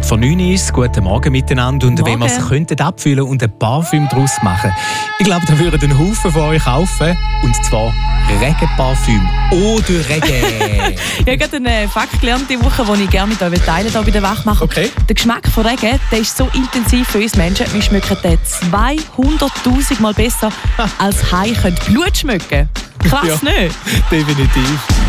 vor 9 ist, guten Morgen miteinander. Und wenn wir es könnten abfüllen und ein Parfüm daraus machen, ich glaube, da würden ein Haufen von euch kaufen. Und zwar Regenparfüm. Oder Regen. Ich habe gerade einen Fakt gelernt diese Woche, den ich gerne mit euch teilen hier bei der Wachmacher. Okay. Der Geschmack von Regen, der ist so intensiv für uns Menschen. Wir schmecken den 200'000 Mal besser als Haie Blut schmecken. Krass, ja, nicht? Definitiv.